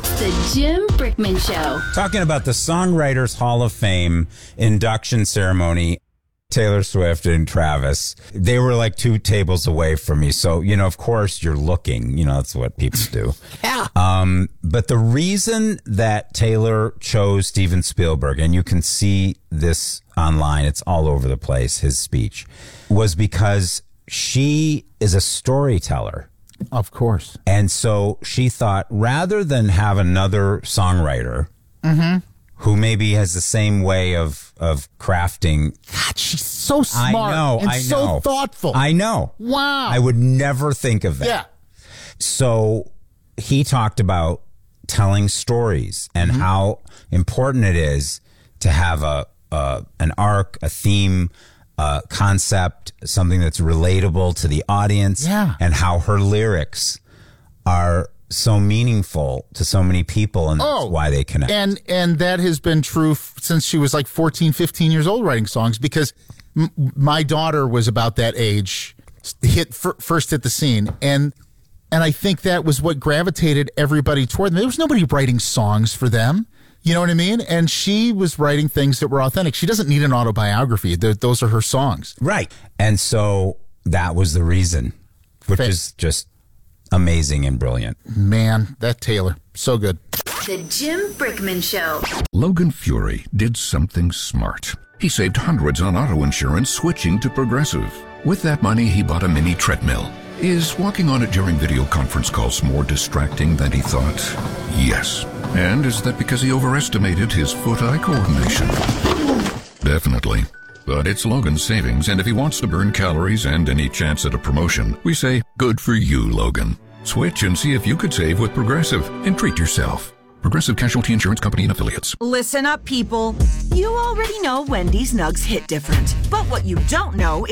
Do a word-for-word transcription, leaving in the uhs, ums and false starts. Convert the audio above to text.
It's the Jim Brickman Show. Talking about the Songwriters Hall of Fame induction ceremony, Taylor Swift and Travis, they were like two tables away from me. So, you know, of course you're looking, you know, that's what people do. Yeah. Um, but the reason that Taylor chose Steven Spielberg, and you can see this online, it's all over the place, his speech, was because she is a storyteller. Of course. And so she thought, rather than have another songwriter mm-hmm. who maybe has the same way of, of crafting. God, she's so smart I know, and I so know. thoughtful. I know. Wow. I would never think of that. Yeah. So he talked about telling stories and mm-hmm. how important it is to have a, a an arc, a theme, a concept, something that's relatable to the audience, yeah. and how her lyrics are so meaningful to so many people, and that's oh, why they connect. And and that has been true f- since she was like fourteen, fifteen years old writing songs, because m- my daughter was about that age, hit f- first hit the scene, and and I think that was what gravitated everybody toward them. There was nobody writing songs for them. You know what I mean? And she was writing things that were authentic. She doesn't need an autobiography. They're, those are her songs. Right. And so that was the reason, which Fa- is just amazing and brilliant. Man, that Taylor, so good. The Jim Brickman Show. Logan Fury did something smart. He saved hundreds on auto insurance switching to Progressive. With that money, he bought a mini treadmill. Is walking on it during video conference calls more distracting than he thought? Yes. And is that because he overestimated his foot-eye coordination? Definitely. But it's Logan's savings, and if he wants to burn calories and any chance at a promotion, we say, good for you, Logan. Switch and see if you could save with Progressive and treat yourself. Progressive Casualty Insurance Company and Affiliates. Listen up, people. You already know Wendy's Nugs hit different. But what you don't know